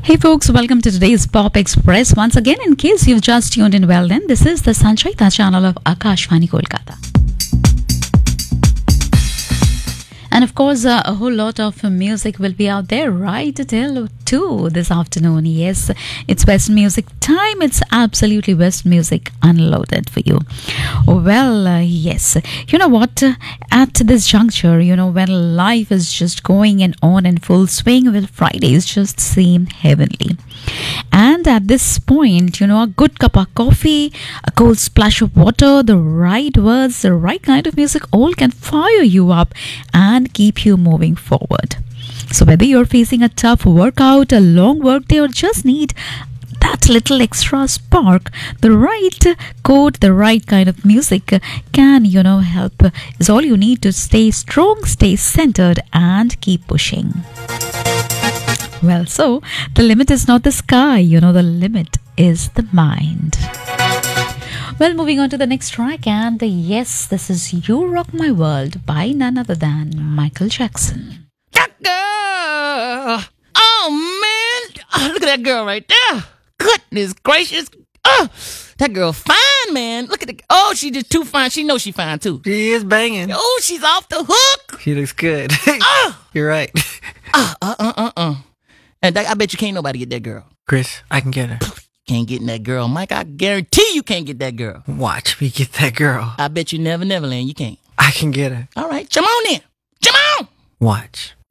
Hey folks, welcome to today's Pop Express. Once again, in case you've just tuned in, well then, this is the Sanchayita channel of Akashvani Kolkata. And of course, a whole lot of music will be out there right till 2 this afternoon. Yes, it's West music time. It's absolutely West music unloaded for you. Well, yes. You know what? At this juncture, when life is just going and on in full swing, well, Fridays just seem heavenly. And at this point, a good cup of coffee, a cold splash of water, the right words, the right kind of music, all can fire you up and keep you moving forward. So whether you're facing a tough workout, a long workday, or just need that little extra spark, the right chord, the right kind of music can, help. Is all you need to stay strong, stay centered, and keep pushing. Well, so the limit is not the sky, the limit is the mind. Well, moving on to the next track, and yes, this is You Rock My World by none other than Michael Jackson. That girl! Oh, man! Oh, look at that girl right there! Goodness gracious! Oh, that girl fine, man! Look at the... Oh, she just too fine. She knows she fine, too. She is banging. Oh, she's off the hook! She looks good. Oh! You're right. And I bet you can't nobody get that girl. Chris, I can get her. Can't get that girl. Mike, I guarantee you can't get that girl. Watch me get that girl. I bet you never, Neverland, you can't. I can get her. All right, come on then. Come on! Watch.